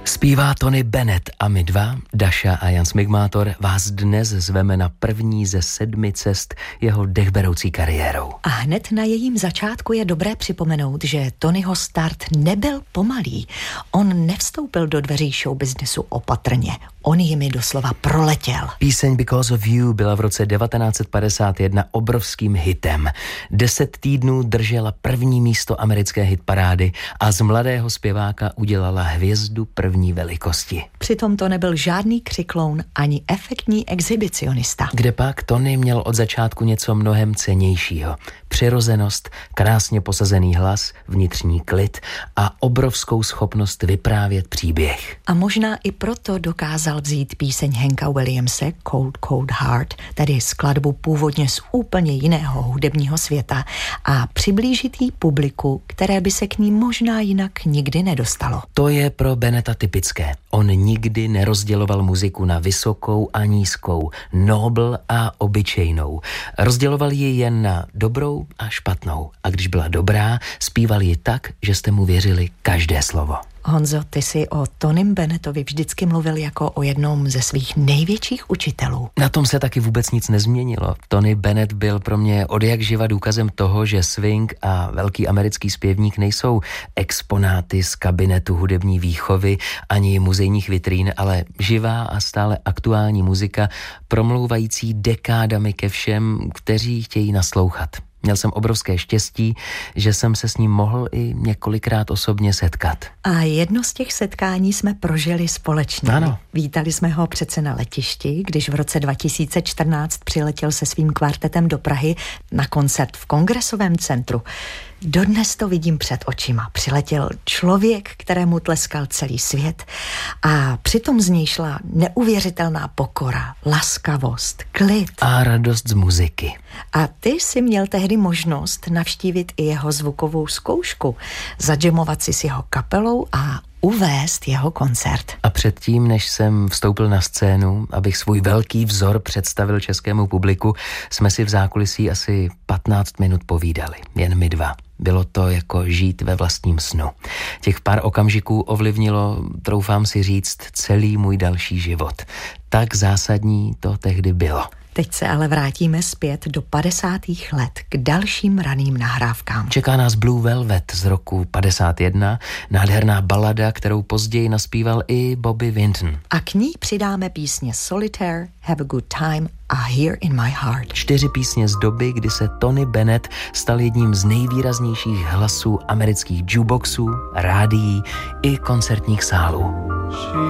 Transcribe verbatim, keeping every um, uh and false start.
Zpívá Tony Bennett a my dva, Daša a Jan Smigmátor, vás dnes zveme na první ze sedmi cest jeho dechberoucí kariérou. A hned na jejím začátku je dobré připomenout, že Tonyho start nebyl pomalý. On nevstoupil do dveří showbiznesu opatrně. On jimi doslova proletěl. Píseň Because of You byla v roce devatenáct set padesát jedna obrovským hitem. Deset týdnů držela první místo americké hitparády a z mladého zpěváka udělala hvězdu první velikosti. Přitom to nebyl žádný křikloun ani efektní exhibicionista. Kdepak Tony měl od začátku něco mnohem cennějšího. Přirozenost, krásně posazený hlas, vnitřní klid a obrovskou schopnost vyprávět příběh. A možná i proto dokázal vzít píseň Hanka Williamse Cold Cold Heart, tedy skladbu původně z úplně jiného hudebního světa, a přiblížit jí publiku, které by se k ní možná jinak nikdy nedostalo. To je pro Bennetta typické. On nikdy nerozděloval muziku na vysokou a nízkou, nobl a obyčejnou. Rozděloval ji jen na dobrou a špatnou. A když byla dobrá, zpíval ji tak, že jste mu věřili každé slovo. Honzo, ty si o Tonym Bennettovi vždycky mluvil jako o jednom ze svých největších učitelů. Na tom se taky vůbec nic nezměnilo. Tony Bennett byl pro mě odjakživa důkazem toho, že swing a velký americký zpěvník nejsou exponáty z kabinetu hudební výchovy ani muzejních vitrín, ale živá a stále aktuální muzika, promlouvající dekádami ke všem, kteří chtějí naslouchat. Měl jsem obrovské štěstí, že jsem se s ním mohl i několikrát osobně setkat. A jedno z těch setkání jsme prožili společně. Ano. Vítali jsme ho přece na letišti, když v roce dva tisíce čtrnáct přiletěl se svým kvartetem do Prahy na koncert v Kongresovém centru. Dodnes to vidím před očima. Přiletěl člověk, kterému tleskal celý svět, a přitom z něj šla neuvěřitelná pokora, laskavost, klid. A radost z muziky. A ty jsi měl tehdy možnost navštívit i jeho zvukovou zkoušku, zadžemovat si s jeho kapelou a uvést jeho koncert. A předtím, než jsem vstoupil na scénu, abych svůj velký vzor představil českému publiku, jsme si v zákulisí asi patnáct minut povídali, jen my dva. Bylo to jako žít ve vlastním snu. Těch pár okamžiků ovlivnilo, troufám si říct, celý můj další život. Tak zásadní to tehdy bylo. Teď se ale vrátíme zpět do padesátých let k dalším raným nahrávkám. Čeká nás Blue Velvet z roku padesát jedna, nádherná balada, kterou později naspíval i Bobby Vinton. A k ní přidáme písně Solitaire, Have a Good Time a Here in My Heart. Čtyři písně z doby, kdy se Tony Bennett stal jedním z nejvýraznějších hlasů amerických jukeboxů, rádií i koncertních sálů.